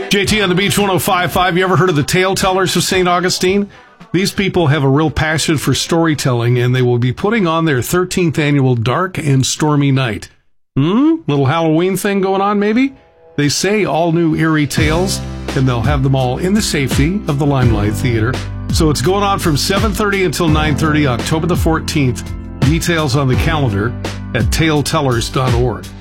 JT on the Beach 105.5. You ever heard of the Tale Tellers of St. Augustine? These people have a real passion for storytelling, and they will be putting on their 13th annual Dark and Stormy Night. Little Halloween thing going on, maybe? They say all new eerie tales, and they'll have them all in the safety of the Limelight Theater. So it's going on from 7:30 until 9:30, October the 14th. Details on the calendar at taletellers.org.